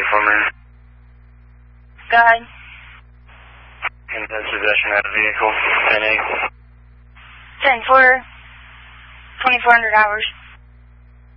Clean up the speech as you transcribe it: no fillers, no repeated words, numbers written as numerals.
for me. Go ahead. Intense possession of a vehicle, 10-8. 10-4, 2400 hours.